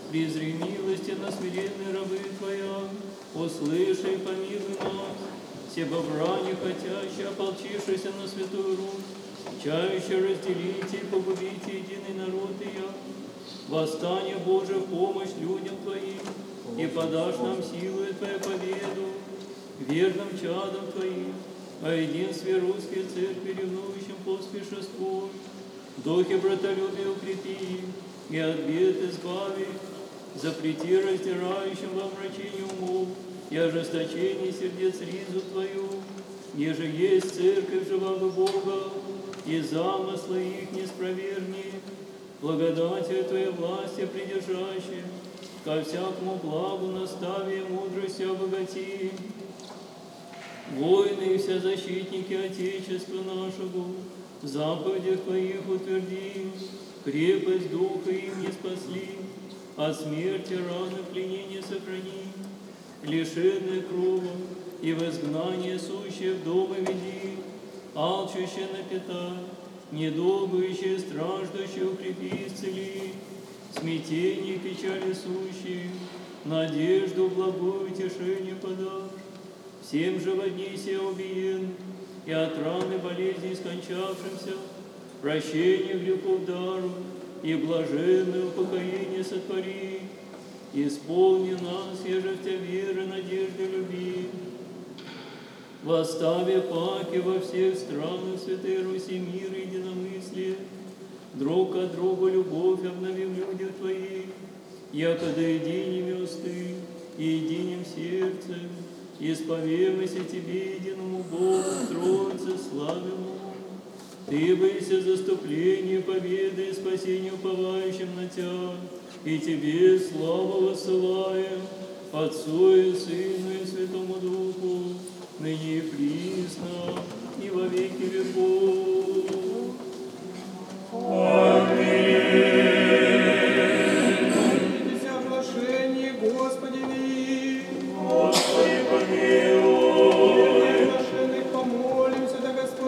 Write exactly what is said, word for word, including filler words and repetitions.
Призри милости на смиренные рабы Твоя, услыши и помилуй нас. Все брани хотящие, ополчившиеся на святую Русь, чаще разделите и погубите единый народ и я. Восстание Божие в помощь людям Твоим, и подашь нам силу и Твою победу, верным чадом Твоим, о единстве русской церкви, ревнующим поспешествуй. В духе братолюбия укрепи и от бед избави, запрети раздирающим во омрачении умов и ожесточении сердец ризу Твою, еже есть церковь живого Бога, и замыслы их не спроверни, благодатью Твоей власти придержащим, ко всякому благу настави и мудрости обогати. Воины и все защитники Отечества нашего, в заповедях Твоих утверди, крепость духа им не спасли, от смерти, раны, пленения сохрани, лишенные крова и в изгнание сущие в дома веди, алчущие напитай, недобующие, страждущие укрепи, исцели, смятение и печали сущие, надежду, благую утешение подашь. Всем же в одни се убиен, и от раны болезни скончавшимся, прощение грехов дару, и блаженное упокоение сотвори. Исполни нас, еже в Тебя веры, надежды, люби. Восстави паки во всех странах Святой Руси мир и единомыслие, друг к другу любовь обновим в людях Твоих, якогда единими усты и единым сердцем, исповемся Тебе, единому Богу, Троице славему. Ты бойся заступления, победы и спасения уповающим на Тебя, и Тебе славу высылаем, Отцу и Сыну и Святому Духу, ныне и присно, и во веки веков. Аминь. Оглашение Господи.